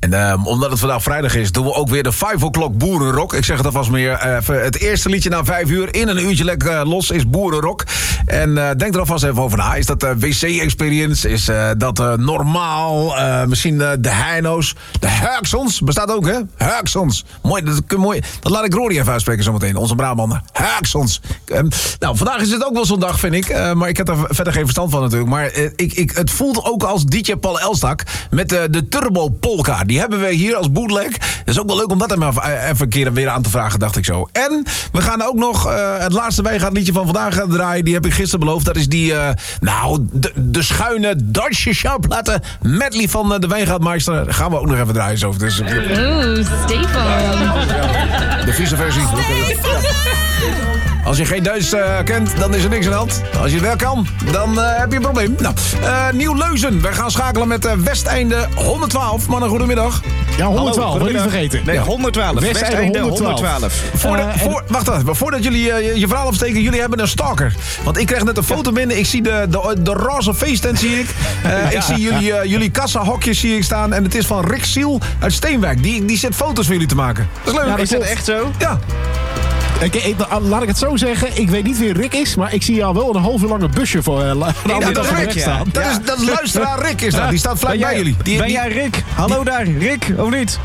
En omdat het vandaag vrijdag is, doen we ook weer de 5 o'clock boerenrock. Ik zeg het alvast meer. Het eerste liedje na 5 uur in een uurtje lekker los is boerenrock. En denk er alvast even over na. Is dat wc-experience? Is dat normaal? Misschien de Heino's? De Huiksons? Bestaat ook, hè? Huiksons. Mooi, dat laat ik Rory even uitspreken zometeen. Onze Brabander. Huiksons. Nou, vandaag is het ook wel zo'n dag, vind ik. Maar ik heb er verder geen verstand van natuurlijk. Maar het voelt ook als DJ Paul Elstak met de Turbo Polka. Die hebben we hier als bootleg. Het is ook wel leuk om dat even een keer weer aan te vragen, dacht ik zo. En we gaan ook nog het laatste wijngaardliedje van vandaag gaan draaien. Die heb ik gisteren beloofd. Dat is die, de schuine Duitse schouwplaten medley van de Wijngaardmeister. Dat gaan we ook nog even draaien zo. Dus, Stefan. de vieze versie. Als je geen Duits kent, dan is er niks aan de hand. Als je het wel kan, dan heb je een probleem. Nou, Nieuw-Leuzen. We gaan schakelen met Westeinde 112. Mannen, goedemiddag. Ja, 112, wil je niet vergeten. Nee, 112. Westeinde 112. Wacht even, voordat jullie je verhaal afsteken, jullie hebben een stalker. Want ik kreeg net een foto binnen. Ik zie de roze feesttent, zie ik. Ik zie jullie kassahokjes zie ik staan. En het is van Rick Siel uit Steenwijk. Die zet foto's voor jullie te maken. Dat is leuk. Ja, is dat echt zo? Ja. Laat ik het zo zeggen, ik weet niet wie Rick is, maar ik zie al wel een half uur lang een busje voor de andere kant van de weg staan. Dat is luisteraar Rick, is dat. Die staat vlak bij jullie. Ben jij Rick? Hallo daar, Rick, of niet?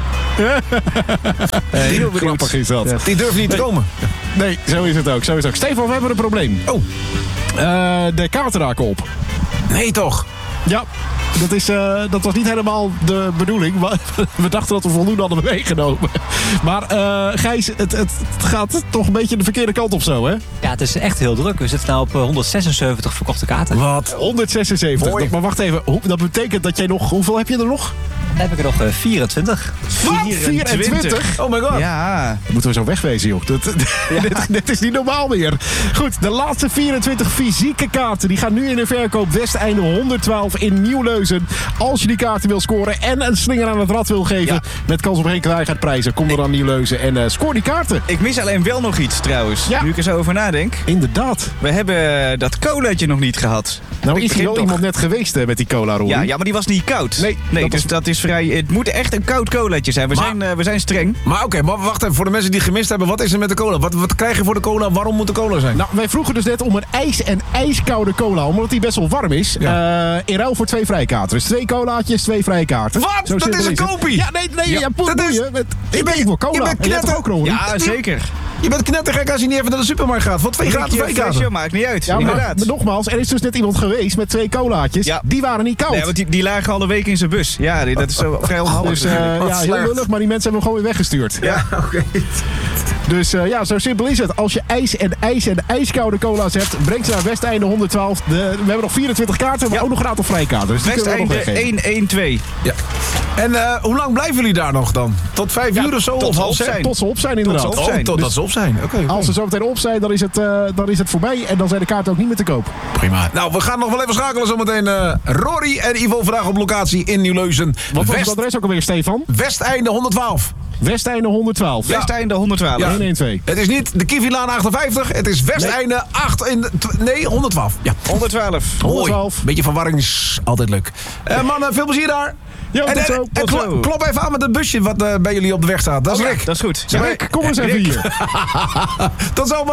Heel grappig is dat. Die durven niet te komen. Nee, zo is het ook. Stefan, we hebben een probleem. Oh. De kaarten raken op. Nee, toch? Ja, dat was niet helemaal de bedoeling. We dachten dat we voldoende hadden meegenomen. Maar Gijs, het gaat toch een beetje de verkeerde kant op zo, hè? Ja, het is echt heel druk. We zitten nu op 176 verkochte kaarten. Wat? 176. Mooi. Maar wacht even, dat betekent dat jij nog... Hoeveel heb je er nog? Dan heb ik er nog 24. Wat? 24? Oh my god. Ja. Moeten we zo wegwezen, joh. Dit is niet normaal meer. Goed, de laatste 24 fysieke kaarten. Die gaan nu in de verkoop. Westeinde 112 in Nieuw-Leuzen. Als je die kaarten wil scoren en een slinger aan het rad wil geven... met kans op geen krijgaardprijzen, kom dan aan Nieuw-Leuzen en scoor die kaarten. Ik mis alleen wel nog iets trouwens. Ja. Nu ik er zo over nadenk. Inderdaad. We hebben dat colaatje nog niet gehad. Nou is er wel iemand net geweest met die cola, Rory. Ja, maar die was niet koud. Nee, dus dat is vrij... Het moet echt een koud colaatje zijn. We zijn streng. Maar oké, maar wacht even. Voor de mensen die het gemist hebben, wat is er met de cola? Wat krijg je voor de cola? Waarom moet de cola zijn? Nou, wij vroegen dus net om een ijs- en ijskoude cola. Omdat die best wel warm is. Ja. In ruil voor 2 vrijkaarten. Dus 2 colaatjes, 2 vrijkaarten. Wat? Zo Dat is een het. kopie? Ja, nee. Ja, dat is... Ik ben voor cola. Je bent En jij toch ook, Rory? Ja, zeker. Je bent knettergek als je niet even naar de supermarkt gaat. Voor 2 gratis vrijkaarten. Maakt niet uit. Ja, inderdaad. maar nogmaals, er is dus net iemand geweest met 2 colaatjes. Ja. Die waren niet koud. Nee, want die lagen al een week in zijn bus. Ja, dat is zo vrij onhandig. Dus heel lullig, maar die mensen hebben hem gewoon weer weggestuurd. Ja, oké. Dus zo simpel is het. Als je ijs en ijskoude cola's hebt, breng ze naar Westeinde 112. We hebben nog 24 kaarten, maar ook nog een aantal vrijkaarten. Dus die kunnen we nog weggeven. Westeinde 112. Ja. En hoe lang blijven jullie daar nog dan? Tot 5 uur of zo? tot Of ze half op 6? zijn. Tot ze op zijn, inderdaad. Tot ze op zijn. Totdat ze op zijn. Oké. Als ze zo meteen op zijn, dan is het voorbij. En dan zijn de kaarten ook niet meer te koop. Prima. Nou, we gaan nog wel even schakelen zometeen. Rory en Ivo vandaag op locatie in Nieuw-Leuzen. Wat was het adres ook alweer, Stefan? Westeinde 112. Westeinde 112. Ja. Westeinde 112. Ja. 112. Het is niet de Kivilaan 58. Het is Westeinde 112. Ja. 112. 112. Beetje verwarring is altijd leuk. Mannen, veel plezier daar. Ja, tot zo. En klop even aan met het busje wat bij jullie op de weg staat. Dat is Rick. Dat is goed. Rick, kom eens even hier. Tot zo, man.